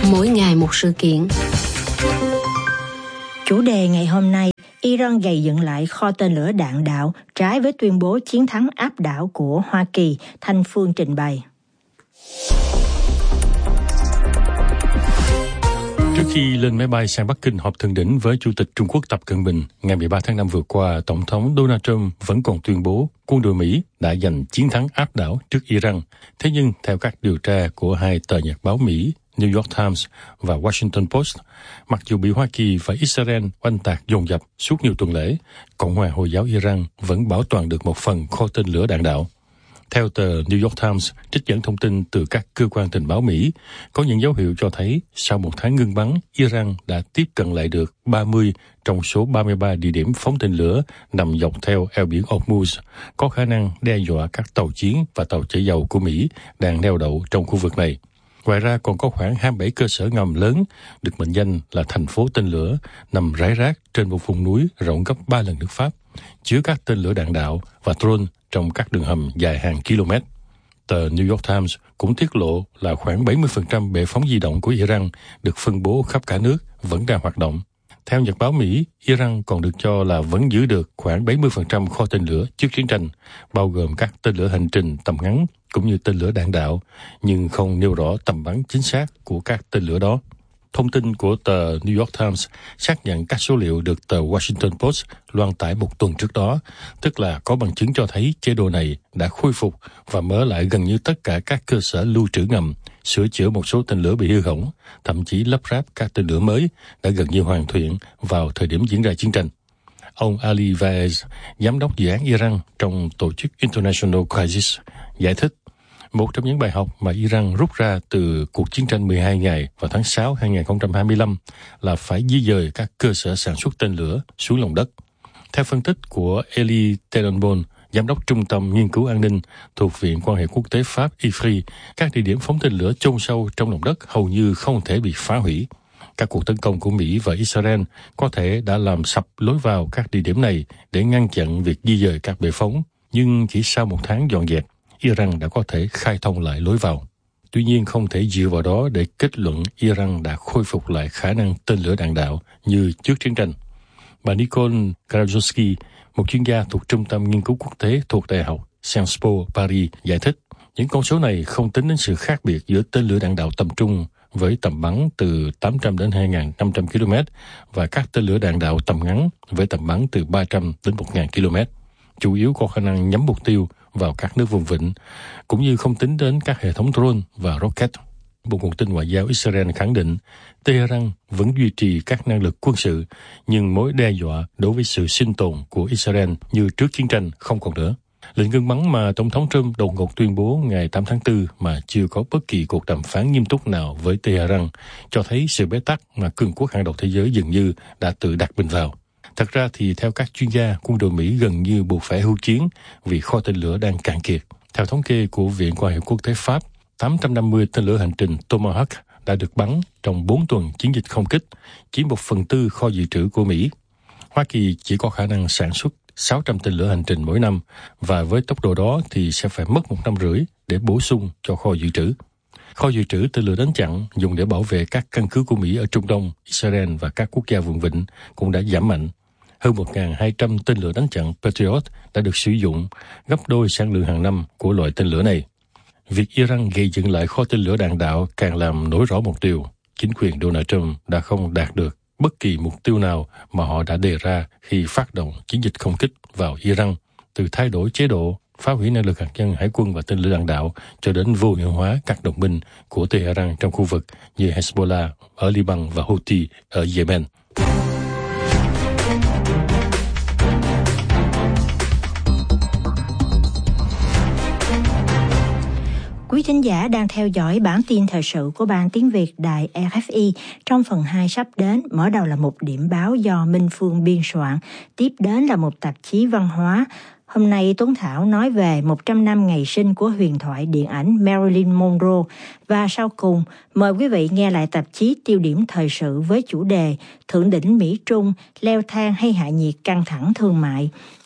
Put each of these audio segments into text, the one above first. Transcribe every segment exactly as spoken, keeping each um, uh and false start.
mỗi ngày một sự kiện. Chủ đề ngày hôm nay, Iran gầy dựng lại kho tên lửa đạn đạo trái với tuyên bố chiến thắng áp đảo của Hoa Kỳ, Thanh Phương trình bày. Trước khi lên máy bay sang Bắc Kinh họp thượng đỉnh với Chủ tịch Trung Quốc Tập Cận Bình, ngày mười ba tháng năm vừa qua, Tổng thống Donald Trump vẫn còn tuyên bố quân đội Mỹ đã giành chiến thắng áp đảo trước Iran. Thế nhưng, theo các điều tra của hai tờ nhật báo Mỹ, New York Times và Washington Post, mặc dù bị Hoa Kỳ và Israel oanh tạc dồn dập suốt nhiều tuần lễ, Cộng hòa Hồi giáo Iran vẫn bảo toàn được một phần kho tên lửa đạn đạo. Theo tờ New York Times, trích dẫn thông tin từ các cơ quan tình báo Mỹ, có những dấu hiệu cho thấy sau một tháng ngưng bắn, Iran đã tiếp cận lại được ba mươi trong số ba mươi ba địa điểm phóng tên lửa nằm dọc theo eo biển Hormuz, có khả năng đe dọa các tàu chiến và tàu chở dầu của Mỹ đang neo đậu trong khu vực này. Ngoài ra còn có khoảng hai mươi bảy cơ sở ngầm lớn được mệnh danh là thành phố tên lửa nằm rải rác trên một vùng núi rộng gấp ba lần nước Pháp, chứa các tên lửa đạn đạo và drone trong các đường hầm dài hàng km. Tờ New York Times cũng tiết lộ là khoảng bảy mươi phần trăm bệ phóng di động của Iran được phân bố khắp cả nước vẫn đang hoạt động. Theo nhật báo Mỹ, Iran còn được cho là vẫn giữ được khoảng bảy mươi phần trăm kho tên lửa trước chiến tranh, bao gồm các tên lửa hành trình tầm ngắn cũng như tên lửa đạn đạo, nhưng không nêu rõ tầm bắn chính xác của các tên lửa đó. Thông tin của tờ New York Times xác nhận các số liệu được tờ Washington Post loan tải một tuần trước đó, tức là có bằng chứng cho thấy chế độ này đã khôi phục và mở lại gần như tất cả các cơ sở lưu trữ ngầm, sửa chữa một số tên lửa bị hư hỏng, thậm chí lắp ráp các tên lửa mới đã gần như hoàn thiện vào thời điểm diễn ra chiến tranh. Ông Ali Vaez, giám đốc dự án Iran trong tổ chức International Crisis, giải thích, một trong những bài học mà Iran rút ra từ cuộc chiến tranh mười hai ngày vào tháng sáu năm hai không hai lăm là phải di dời các cơ sở sản xuất tên lửa xuống lòng đất. Theo phân tích của Elie Tenenbaum, giám đốc Trung tâm Nghiên cứu An ninh thuộc Viện Quan hệ Quốc tế Pháp I F R I, các địa điểm phóng tên lửa chôn sâu trong lòng đất hầu như không thể bị phá hủy. Các cuộc tấn công của Mỹ và Israel có thể đã làm sập lối vào các địa điểm này để ngăn chặn việc di dời các bệ phóng, nhưng chỉ sau một tháng dọn dẹp, Iran đã có thể khai thông lại lối vào. Tuy nhiên không thể dựa vào đó để kết luận Iran đã khôi phục lại khả năng tên lửa đạn đạo như trước chiến tranh. Bà Nicole Krajewski, một chuyên gia thuộc Trung tâm Nghiên cứu Quốc tế thuộc Đại học Sciences Po Paris, giải thích những con số này không tính đến sự khác biệt giữa tên lửa đạn đạo tầm trung với tầm bắn từ tám trăm đến hai nghìn năm trăm ki lô mét và các tên lửa đạn đạo tầm ngắn với tầm bắn từ ba trăm đến một nghìn ki lô mét, chủ yếu có khả năng nhắm mục tiêu vào các nước vùng vịnh, cũng như không tính đến các hệ thống drone và rocket. Bộ nguồn tin ngoại giao Israel khẳng định Tehran vẫn duy trì các năng lực quân sự, nhưng mối đe dọa đối với sự sinh tồn của Israel như trước chiến tranh không còn nữa. Lệnh ngưng bắn mà Tổng thống Trump đột ngột tuyên bố ngày tám tháng tư mà chưa có bất kỳ cuộc đàm phán nghiêm túc nào với Tehran cho thấy sự bế tắc mà cường quốc hàng đầu thế giới dường như đã tự đặt mình vào. Thật ra thì theo các chuyên gia, quân đội Mỹ gần như buộc phải hưu chiến vì kho tên lửa đang cạn kiệt. Theo thống kê của Viện Quan hệ Quốc tế Pháp, tám trăm năm mươi tên lửa hành trình Tomahawk đã được bắn trong bốn tuần chiến dịch không kích, chỉ một phần tư kho dự trữ của Mỹ. Hoa Kỳ chỉ có khả năng sản xuất sáu trăm tên lửa hành trình mỗi năm, và với tốc độ đó thì sẽ phải mất một năm rưỡi để bổ sung cho kho dự trữ. Kho dự trữ tên lửa đánh chặn dùng để bảo vệ các căn cứ của Mỹ ở Trung Đông, Israel và các quốc gia vùng vịnh cũng đã giảm mạnh. Hơn một nghìn hai trăm tên lửa đánh chặn Patriot đã được sử dụng, gấp đôi sản lượng hàng năm của loại tên lửa này. Việc Iran gây dựng lại kho tên lửa đạn đạo càng làm nổi rõ một điều: chính quyền Donald Trump đã không đạt được bất kỳ mục tiêu nào mà họ đã đề ra khi phát động chiến dịch không kích vào Iran, từ thay đổi chế độ, phá hủy năng lực hạt nhân, hải quân và tên lửa đạn đạo cho đến vô hiệu hóa các đồng minh của Tehran trong khu vực như Hezbollah ở Liban và Houthi ở Yemen. Quý thính giả đang theo dõi bản tin thời sự của Ban Tiếng Việt Đài rờ ép i. Trong phần hai sắp đến, mở đầu là một điểm báo do Minh Phương biên soạn, tiếp đến là một tạp chí văn hóa. Hôm nay Tuấn Thảo nói về một trăm năm ngày sinh của huyền thoại điện ảnh Marilyn Monroe. Và sau cùng, mời quý vị nghe lại tạp chí tiêu điểm thời sự với chủ đề Thượng đỉnh Mỹ-Trung, leo thang hay hạ nhiệt căng thẳng thương mại.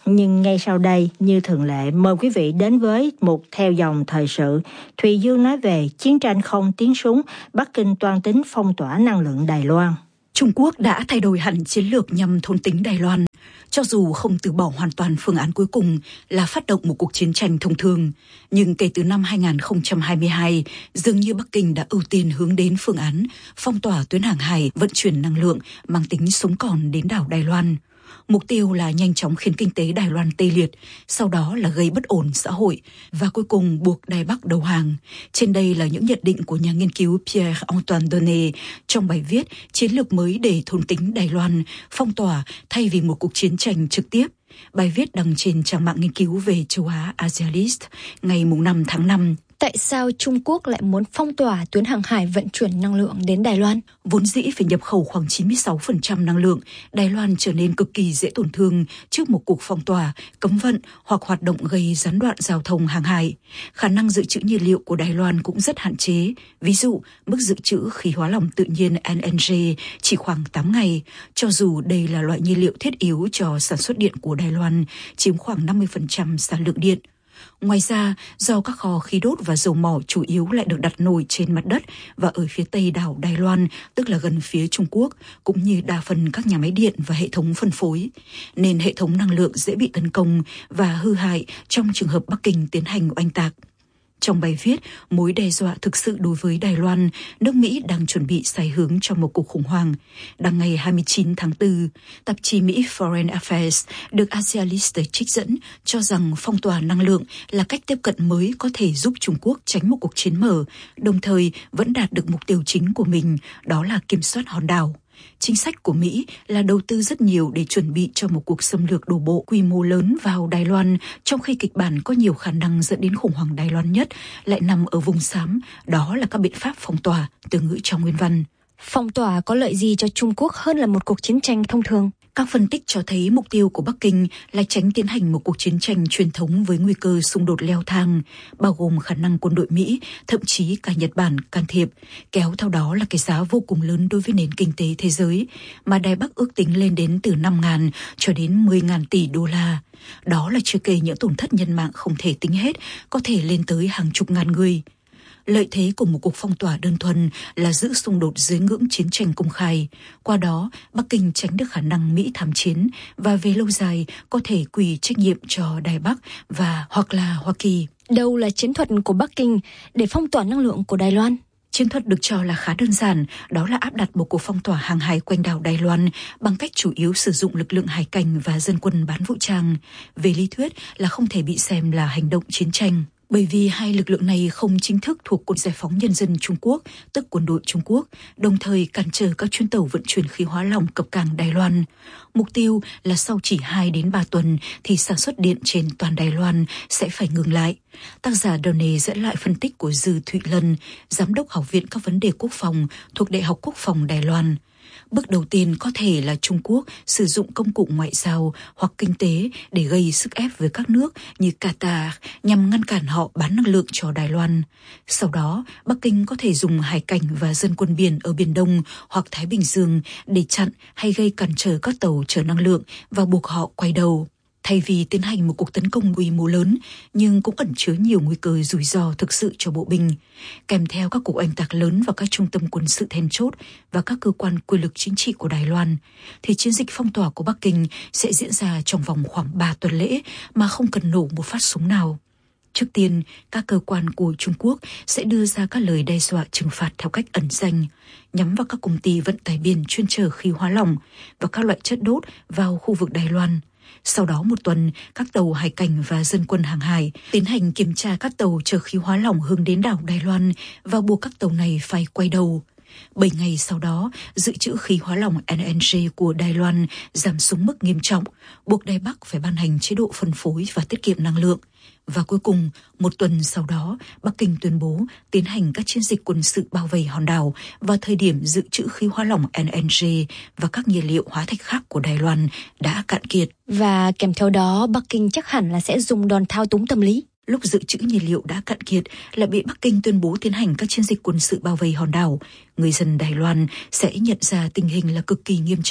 Nhưng ngay sau đây, như thường lệ, mời quý vị đến với một theo dòng thời sự. Thùy Dương nói về chiến tranh không tiếng súng, Bắc Kinh toan tính phong tỏa năng lượng Đài Loan. Trung Quốc đã thay đổi hẳn chiến lược nhằm thôn tính Đài Loan, cho dù không từ bỏ hoàn toàn phương án cuối cùng là phát động một cuộc chiến tranh thông thường. Nhưng kể từ năm hai không hai hai, dường như Bắc Kinh đã ưu tiên hướng đến phương án phong tỏa tuyến hàng hải vận chuyển năng lượng mang tính sống còn đến đảo Đài Loan. Mục tiêu là nhanh chóng khiến kinh tế Đài Loan tê liệt, sau đó là gây bất ổn xã hội và cuối cùng buộc Đài Bắc đầu hàng. Trên đây là những nhận định của nhà nghiên cứu Pierre-Antoine Donnet trong bài viết Chiến lược mới để thôn tính Đài Loan, phong tỏa thay vì một cuộc chiến tranh trực tiếp. Bài viết đăng trên trang mạng nghiên cứu về châu Á Asialist ngày năm tháng năm. Tại sao Trung Quốc lại muốn phong tỏa tuyến hàng hải vận chuyển năng lượng đến Đài Loan? Vốn dĩ phải nhập khẩu khoảng chín mươi sáu phần trăm năng lượng, Đài Loan trở nên cực kỳ dễ tổn thương trước một cuộc phong tỏa, cấm vận hoặc hoạt động gây gián đoạn giao thông hàng hải. Khả năng dự trữ nhiên liệu của Đài Loan cũng rất hạn chế. Ví dụ, mức dự trữ khí hóa lỏng tự nhiên L N G chỉ khoảng tám ngày, cho dù đây là loại nhiên liệu thiết yếu cho sản xuất điện của Đài Loan, chiếm khoảng năm mươi phần trăm sản lượng điện. Ngoài ra, do các kho khí đốt và dầu mỏ chủ yếu lại được đặt nổi trên mặt đất và ở phía tây đảo Đài Loan, tức là gần phía Trung Quốc, cũng như đa phần các nhà máy điện và hệ thống phân phối, nên hệ thống năng lượng dễ bị tấn công và hư hại trong trường hợp Bắc Kinh tiến hành oanh tạc. Trong bài viết Mối đe dọa thực sự đối với Đài Loan, nước Mỹ đang chuẩn bị xoay hướng cho một cuộc khủng hoảng, đăng ngày hai mươi chín tháng tư, tạp chí Mỹ Foreign Affairs được Asialist trích dẫn cho rằng phong tỏa năng lượng là cách tiếp cận mới có thể giúp Trung Quốc tránh một cuộc chiến mở, đồng thời vẫn đạt được mục tiêu chính của mình, đó là kiểm soát hòn đảo. Chính sách của Mỹ là đầu tư rất nhiều để chuẩn bị cho một cuộc xâm lược đổ bộ quy mô lớn vào Đài Loan, trong khi kịch bản có nhiều khả năng dẫn đến khủng hoảng Đài Loan nhất lại nằm ở vùng xám, đó là các biện pháp phong tỏa, từ ngữ trong nguyên văn. Phong tỏa có lợi gì cho Trung Quốc hơn là một cuộc chiến tranh thông thường? Các phân tích cho thấy mục tiêu của Bắc Kinh là tránh tiến hành một cuộc chiến tranh truyền thống với nguy cơ xung đột leo thang, bao gồm khả năng quân đội Mỹ, thậm chí cả Nhật Bản can thiệp, kéo theo đó là cái giá vô cùng lớn đối với nền kinh tế thế giới, mà Đài Bắc ước tính lên đến từ năm nghìn cho đến mười nghìn tỷ đô la. Đó là chưa kể những tổn thất nhân mạng không thể tính hết, có thể lên tới hàng chục ngàn người. Lợi thế của một cuộc phong tỏa đơn thuần là giữ xung đột dưới ngưỡng chiến tranh công khai. Qua đó, Bắc Kinh tránh được khả năng Mỹ tham chiến và về lâu dài có thể quy trách nhiệm cho Đài Bắc và hoặc là Hoa Kỳ. Đâu là chiến thuật của Bắc Kinh để phong tỏa năng lượng của Đài Loan? Chiến thuật được cho là khá đơn giản, đó là áp đặt một cuộc phong tỏa hàng hải quanh đảo Đài Loan bằng cách chủ yếu sử dụng lực lượng hải cảnh và dân quân bán vũ trang. Về lý thuyết là không thể bị xem là hành động chiến tranh, bởi vì hai lực lượng này không chính thức thuộc Quân Giải phóng Nhân dân Trung Quốc, tức quân đội Trung Quốc, đồng thời cản trở các chuyến tàu vận chuyển khí hóa lỏng cập cảng Đài Loan. Mục tiêu là sau chỉ hai đến ba tuần thì sản xuất điện trên toàn Đài Loan sẽ phải ngừng lại. Tác giả Donnet dẫn lại phân tích của Dư Thụy Lân, Giám đốc Học viện các vấn đề quốc phòng thuộc Đại học Quốc phòng Đài Loan. Bước đầu tiên có thể là Trung Quốc sử dụng công cụ ngoại giao hoặc kinh tế để gây sức ép với các nước như Qatar nhằm ngăn cản họ bán năng lượng cho Đài Loan. Sau đó, Bắc Kinh có thể dùng hải cảnh và dân quân biển ở Biển Đông hoặc Thái Bình Dương để chặn hay gây cản trở các tàu chở năng lượng và buộc họ quay đầu. Thay vì tiến hành một cuộc tấn công quy mô lớn, nhưng cũng ẩn chứa nhiều nguy cơ rủi ro thực sự cho bộ binh, kèm theo các cuộc oanh tạc lớn vào các trung tâm quân sự then chốt và các cơ quan quyền lực chính trị của Đài Loan, thì chiến dịch phong tỏa của Bắc Kinh sẽ diễn ra trong vòng khoảng ba tuần lễ mà không cần nổ một phát súng nào. Trước tiên, các cơ quan của Trung Quốc sẽ đưa ra các lời đe dọa trừng phạt theo cách ẩn danh, nhắm vào các công ty vận tải biển chuyên chở khí hóa lỏng và các loại chất đốt vào khu vực Đài Loan. Sau đó một tuần, các tàu hải cảnh và dân quân hàng hải tiến hành kiểm tra các tàu chở khí hóa lỏng hướng đến đảo Đài Loan và buộc các tàu này phải quay đầu. Bảy ngày sau đó, dự trữ khí hóa lỏng L N G của Đài Loan giảm xuống mức nghiêm trọng, buộc Đài Bắc phải ban hành chế độ phân phối và tiết kiệm năng lượng. Và cuối cùng, một tuần sau đó, Bắc Kinh tuyên bố tiến hành các chiến dịch quân sự bao vây hòn đảo vào thời điểm dự trữ khí hóa lỏng L N G và các nhiên liệu hóa thạch khác của Đài Loan đã cạn kiệt. Và kèm theo đó, Bắc Kinh chắc hẳn là sẽ dùng đòn thao túng tâm lý. Lúc dự trữ nhiên liệu đã cạn kiệt lại bị Bắc Kinh tuyên bố tiến hành các chiến dịch quân sự bao vây hòn đảo, người dân Đài Loan sẽ nhận ra tình hình là cực kỳ nghiêm trọng.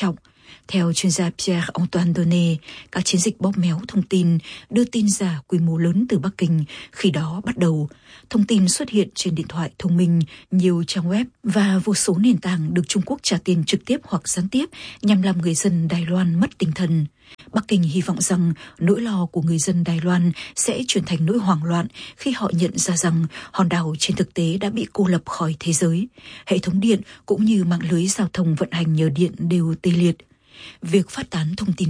Theo chuyên gia Pierre-Antoine Donnet, các chiến dịch bóp méo thông tin, đưa tin giả quy mô lớn từ Bắc Kinh khi đó bắt đầu. Thông tin xuất hiện trên điện thoại thông minh, nhiều trang web và vô số nền tảng được Trung Quốc trả tiền trực tiếp hoặc gián tiếp nhằm làm người dân Đài Loan mất tinh thần. Bắc Kinh hy vọng rằng nỗi lo của người dân Đài Loan sẽ chuyển thành nỗi hoảng loạn khi họ nhận ra rằng hòn đảo trên thực tế đã bị cô lập khỏi thế giới. Hệ thống điện cũng như mạng lưới giao thông vận hành nhờ điện đều tê liệt. Việc phát tán thông tin